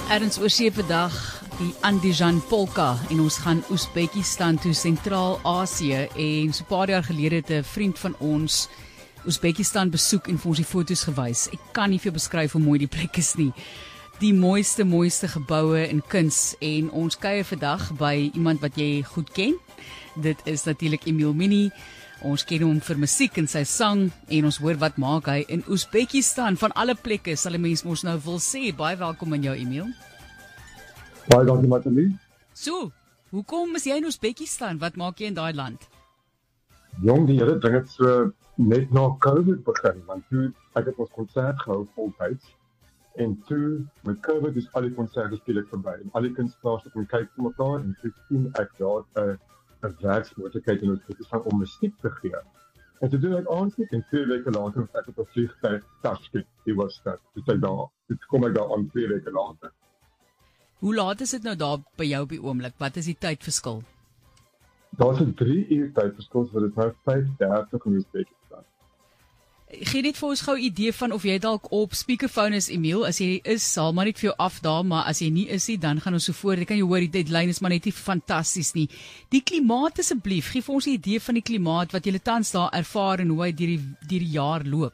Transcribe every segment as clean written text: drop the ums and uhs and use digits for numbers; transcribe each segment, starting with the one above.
Erns oorsee vandag die Andijan Polka en ons gaan Oezbekistan toe, Sentraal-Asië, en so 'n paar jaar gelede het 'n vriend van ons Oezbekistan besoek en vir ons die foto's gewys. Ek kan nie vir jou beskryf hoe mooi die plek is nie. Die mooiste geboue en kuns, en ons kuier vandag by iemand wat jy goed ken. Dit is natuurlik Emil Mini. Ons ken hom vir musiek en sy sang, en ons hoor wat maak hy in Oezbekistan. Van alle plekke sal 'n mens mos nou wil sê. Baie welkom aan jou, Emil. Baie dankie, Mathalie. So, hoekom is jy in Oezbekistan? Wat maak jy in daai land? Jong, die hele ding het so net na COVID begin, want toe ek het ons konsert gehou voltyds, en toe met COVID is al die konserte skielik verby, en al die kunstenaars het gaan kyk vir mekaar, en toe sien ek daar 'n werksmoontlikheid in Oezbekistan om musiek te gee. En toe doen ek aansoek, en 2 weke later het ek op 'n vliegtuig Tashkent, die Hoofstad. Toe kom ek daar aan 2 weke later. Hoe laat is dit nou daar by jou op die oomblik? Wat is die tydverskil? Daar's 'n 3 uur tydverskil, so dit is nou 5:30 in Oezbekistan. Gee net vir ons gou 'n idee van of jy dalk op speakerphone is, Emil. As jy is, sal maar net vir jou afdaal, maar as jy nie is nie, dan gaan ons so voort. Ek kan jou hoor, die deadline is maar net nie fantasties nie. Die klimaat asseblief, gee vir ons 'n idee van die klimaat wat jy tans daar ervaar en hoe hy deur die jaar loop.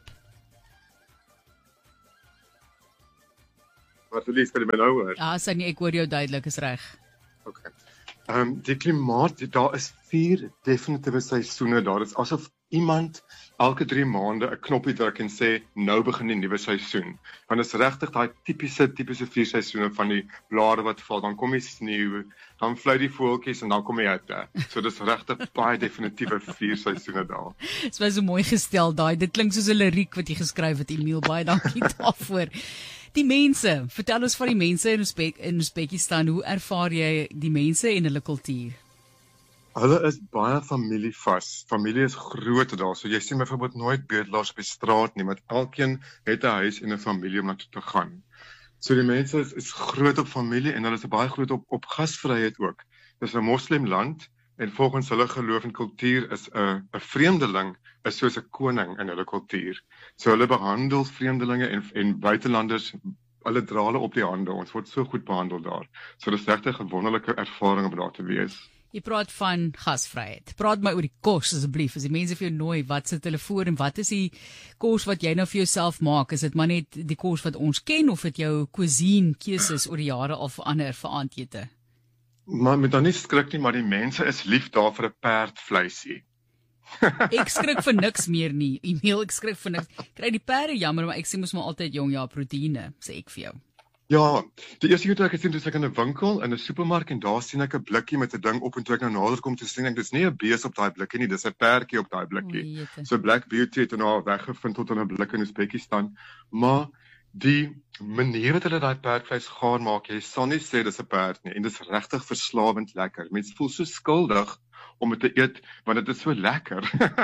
Martelie, kan jy my nou hoor? Ja, Sunny, ek hoor jou duidelik, is reg. Okay. Die klimaat, daar is 4 definitiewe seisoene daar. Dit is asof iemand elke 3 maande 'n knoppie druk en sê, nou begin die nuwe seisoen. Want dit is regtig daai tipiese 4 seisoene van die blare wat val, dan kom die sneeu, dan fluit die voeltjies en dan kom die hitte. So dis regtig baie definitiewe 4 seisoene daar. Dit was so mooi gestel daai. Dit klink soos 'n liriek wat jy geskryf het, Emil. Baie dankie daarvoor. Die mense, vertel ons van die mense in Oezbekistan. Hoe ervaar jy die mense en hulle kultuur? Hulle is baie familievas. Familie is groot daar. So jy sien byvoorbeeld nooit bedelaars op die straat nie, want elkeen het 'n huis en 'n familie om na toe te gaan. So die mense is groot op familie en hulle is baie groot op gasvryheid ook. Dis 'n moslimland en volgens hulle geloof en kultuur is 'n vreemdeling is soos 'n koning in hulle kultuur. So hulle behandel vreemdelinge en buitelanders, hulle dra hulle op die hande. Ons word so goed behandel daar. So dis regtig 'n wonderlike ervaring om daar te wees. Jy praat van gasvryheid. Praat my oor die kos asseblief. As die mense vir jou nooi, wat sit hulle voor en wat is die kos wat jy nou vir jouself maak? Is dit maar net die kos wat ons ken of het jou cuisine keuses oor die jare al verander vir aandete? Maar met dan nie skrik nie, maar die mense is lief daar vir 'n perdvleisie. Ek skrik vir niks meer nie. Emil, ek skrik vir niks. Kry die perde jammer, maar ek sê mos maar altyd jong, ja, proteïene, sê ek vir jou. Ja, die eerste keer toe ek gesien toe ek in 'n winkel in 'n supermark en daar sien ek 'n blikkie met 'n ding op en toe ek nou nader kom te sien ek dis nie 'n bees op daai blikkie nie, dis 'n perdjie op daai blikkie. So Black Beauty het nou weggevind tot in 'n blik in Oezbekistan, maar die manier wat hulle daai perdvleis gaar maak, jy sal nie sê dis 'n perd nie en dis regtig verslawend lekker. Mense voel so skuldig om dit te eet want dit is so lekker.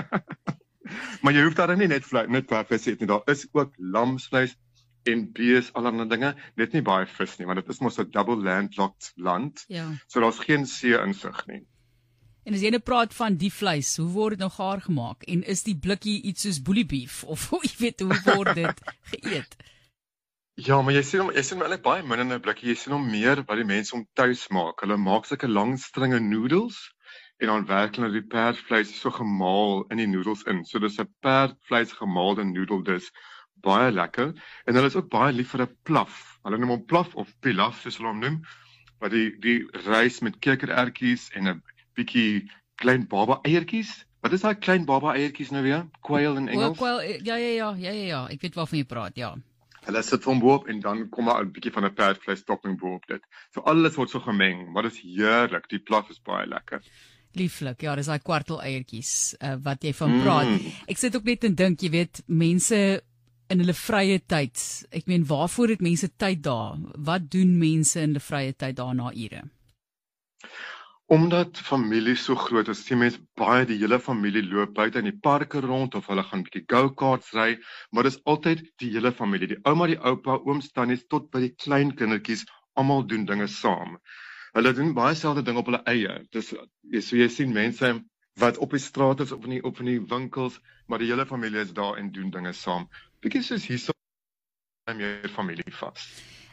Maar jy hoef daar nie net perdvleis te eet nie, daar is ook lamsvleis en bees, allerlei dinge, net nie baie vis nie, want dit is mos 'n double landlocked land. Ja. So daar's geen see-insig nie. En as jy nou praat van die vleis, hoe word dit nou gaar gemaak? En is die blikkie iets soos bully beef of jy weet hoe word dit geëet? Ja, maar jy sien hom eintlik baie min in 'n blikkie. Jy sien hom meer wat die mense hom tuis maak. Hulle maak sulke lang stringe noedels en dan werk hulle die perdvleis so gemaal in die noedels in. So dis 'n perdvleis gemaalde noedeldis. Baie lekker. En hulle is ook baie lief vir 'n plaf. Hulle noem hom plaf of pilaf, soos hulle hom noem. Wat die rys met kekerertjies en 'n bietjie klein baba eiertjies. Wat is daai klein baba eiertjies nou weer? Quail in Engels? Quail, ja. Ek weet waarvan jy praat, ja. Hulle sit van bo op en dan kom daar 'n bietjie van 'n perdvleis topping bo op dit. So alles word so gemeng, maar dit is heerlik. Die plaf is baie lekker. Lieflik, ja, dis daai kwartel eiertjies wat jy van praat. Ek sit ook net en dink, jy weet, mense in hulle vrye tyd. Ek meen, waarvoor het mense tyd daar? Wat doen mense in hulle vrye tyd daar na ure? Omdat familie so groot is, sien mense baie die hele familie loop buite in die parke rond of hulle gaan bietjie go-karts ry, maar dis altyd die hele familie, die ouma, die oupa, ooms, tannies tot by die klein kindertjies, almal doen dinge saam. Hulle doen baie selfde ding op hulle eie. Dis so jy sien mense wat op die straat is, op in die winkels, maar die hele familie is daar en doen dinge saam. Bietjie soos hierso meer familie vas.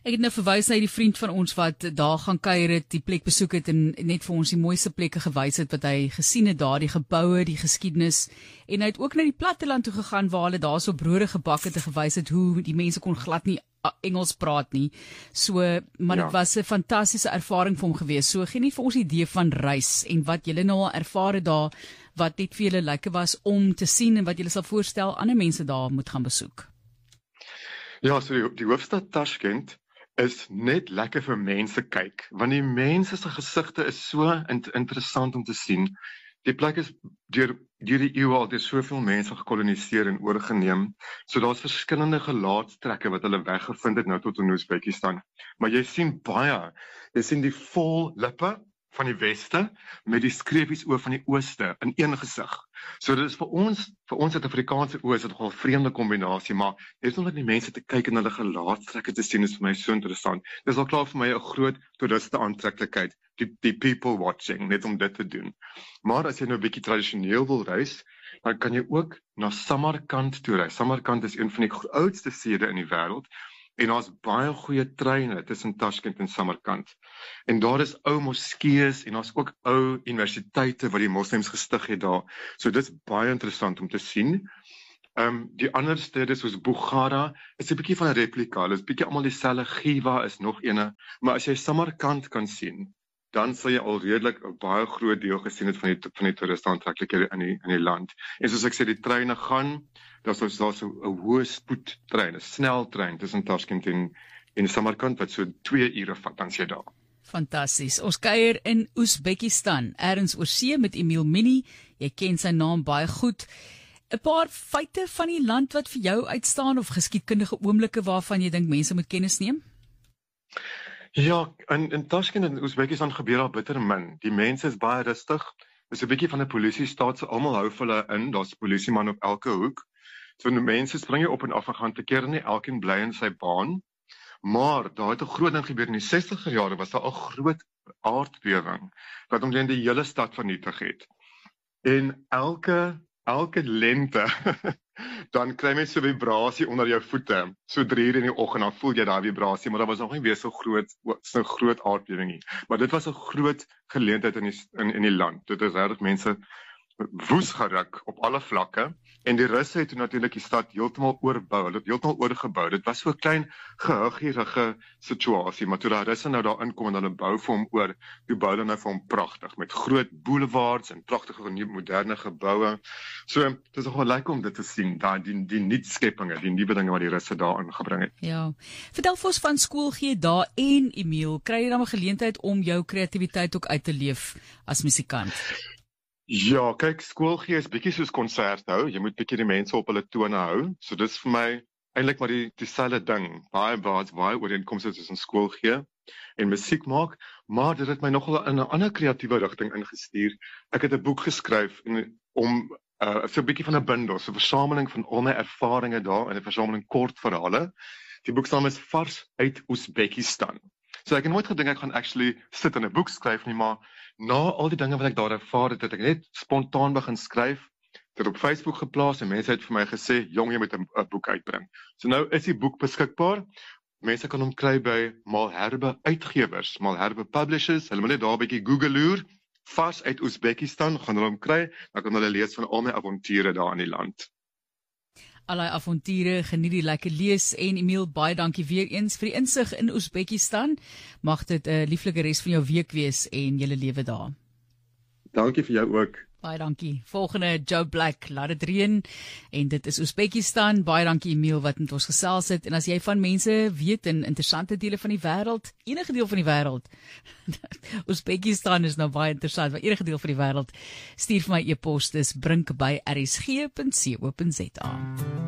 Ek het nou verwys na die vriend van ons wat daar gaan kuier het, die plek besoek het en net vir ons die mooiste plekke gewys het wat hy gesien het daar, die geboue, die geskiedenis. En hy het ook na die platteland toe gegaan waar hulle daar so brode gebak het en gewys het hoe die mense kon glad nie Engels praat nie. So, maar dit was 'n fantastiese ervaring vir hom gewees. So gee nie vir ons 'n idee van reis en wat julle nou al ervaar het daar, wat net vir julle lekker was om te sien en wat julle sal voorstel ander mense daar moet gaan besoek. Ja, so die hoofstad Tashkent is net lekker vir mense kyk, want die mense se gesigte is so interessant om te sien. Die plek is deur die eeue al deur soveel mense gekoloniseer en oorgeneem, so daar's verskillende gelaatstrekke wat hulle weggevind het nou tot in Oezbekistan. Maar jy sien die vol lippe van die weste met die skreefies oor van die ooste in een gesig. So dit is vir ons Suid-Afrikaanse oë is dit 'n nogal vreemde kombinasie, maar net om net die mense te kyk en hulle gelaatstrekke te sien is vir my so interessant. Dit is al klaar vir my 'n groot toeriste aantreklikheid, die people watching, net om dit te doen. Maar as jy nou 'n bietjie tradisioneel wil reis, dan kan jy ook na Samarkand toe reis. Samarkand is een van die oudste stede in die wêreld. En daar's baie goeie treine tussen Tashkent en Samarkand. En daar is ou moskeeë en daar's ook ou universiteite wat die moslems gestig het daar. So dit is baie interessant om te sien. Die ander stede soos Bukhara is 'n bietjie van 'n replika. Hulle is bietjie almal dieselfde. Giva is nog eene, maar as jy Samarkand kan sien, dan sal jy al redelik 'n baie groot deel gesien het van die toeriste aantreklikhede in die land. En soos ek sê, die treine gaan Daar's 'n hoë spoedtrein, 'n sneltrein tussen Tashkent en Samarkand wat so 2 ure vat dan jy daar. Fantasties. Ons kuier in Oezbekistan, ergens oor see met Emil Mini. Jy ken sy naam baie goed. 'n Paar feite van die land wat vir jou uitstaan of geskiedkundige oomblikke waarvan jy dink mense moet kennis neem? Ja, in Tashkent en Oezbekistan gebeur daar bitter min. Die mense is baie rustig. Dis 'n bietjie van 'n polisiestaat, so almal hou vir hulle in. Daar's 'n polisieman op elke hoek. So die mense spring jy op en af en gaan te keer nie, elkeen bly in sy baan. Maar daar het 'n groot ding gebeur in die 60er jare, was daar 'n groot aardbewing wat omtrent die hele stad vernietig het. En elke lente dan kry jy so 'n vibrasie onder jou voete. So 3 uur in die oggend dan voel jy daai vibrasie, maar daar was nog nie weer so groot aardbewing nie. Maar dit was 'n groot geleentheid in die land. Dit is regtig mense woes geruk op alle vlakke. En die Russe het natuurlik die stad heeltemal oorbou, hulle het heeltemal oorgebou. Dit was so 'n klein gehuggerige situasie, maar toe die Russe nou daar inkom en hulle bou vir hom oor, toe bou hulle nou vir hom pragtig met groot boulevards en pragtige moderne geboue. So dit is nogal lekker om dit te sien, daai die nuutskeppinge, die nuwe dinge wat die Russe daar ingebring het. Ja. Vertel vir ons van skool gee daar en Emil, kry jy dan 'n geleentheid om jou kreatiwiteit ook uit te leef as musikant? Ja, kyk, skool gee is bietjie soos konsert hou. Jy moet bietjie die mense op hulle tone hou. So dis vir my eintlik maar dieselfde ding. Baie ooreenkomste tussen skool gee en musiek maak, maar dit het my nogal in 'n ander kreatiewe rigting ingestuur. Ek het 'n boek geskryf om so 'n bietjie van 'n bundel, so 'n versameling van al my ervarings daar en 'n versameling kortverhale. Die boek se naam is Vars uit Oezbekistan. So ek het nooit gedink ek gaan actually sit en 'n boek skryf nie, maar na al die dinge wat ek daar ervaar het, het ek net spontaan begin skryf, dit op Facebook geplaas en mense het vir my gesê, "Jong, jy moet 'n boek uitbring." So nou is die boek beskikbaar. Mense kan hom kry by Malherbe Uitgewers, Malherbe Publishers. Hulle moet net daar 'n bietjie Google Vars uit Oezbekistan, gaan hulle hom kry, dan kan hulle lees van al my avonture daar in die land. Allei avonture, geniet die lekker lees en Emil, baie dankie weer eens vir die insig in Oezbekistan. Mag dit 'n lieflike res van jou week wees en julle lewe daar. Dankie vir jou ook. Baie dankie. Volgende Joe Black, laat dit reën en dit is Oezbekistan. Baie dankie Emil wat met ons gesels het en as jy van mense weet in interessante dele van die wêreld, enige deel van die wêreld. Oezbekistan is nou baie interessant, maar enige deel van die wêreld, stuur vir my e-pos, dis brink@rsg.co.za.